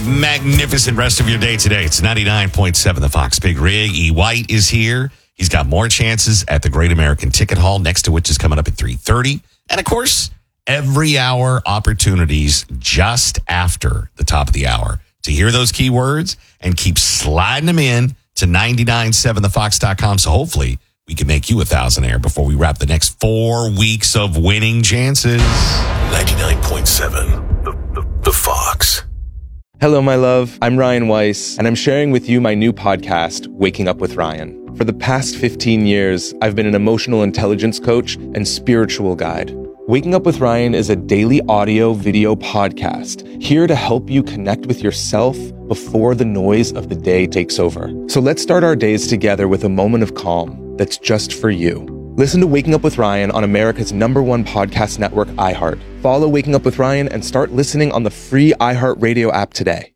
magnificent rest of your day today. It's 99.7 The Fox. Big Rig. E. White is here. He's got more chances at the Great American Ticket Hall, next to which is coming up at 3:30. And, of course, every hour opportunities just after the top of the hour to hear those keywords and keep sliding them in to 997thefox.com. So hopefully we can make you a thousandaire before we wrap the next 4 weeks of winning chances. 99.7 The Fox. Hello, my love. I'm Ryan Weiss, and I'm sharing with you my new podcast, Waking Up with Ryan. For the past 15 years, I've been an emotional intelligence coach and spiritual guide. Waking Up with Ryan is a daily audio-video podcast here to help you connect with yourself before the noise of the day takes over. So let's start our days together with a moment of calm that's just for you. Listen to Waking Up with Ryan on America's #1 podcast network, iHeart. Follow Waking Up with Ryan and start listening on the free iHeartRadio app today.